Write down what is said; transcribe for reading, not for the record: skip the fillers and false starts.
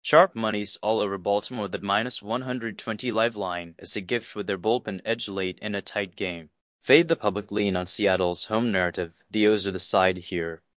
Sharp money's all over Baltimore with that minus 120 live line as a gift with their bullpen edge late in a tight game. Fade the public lean on Seattle's home narrative. The O's are the side here.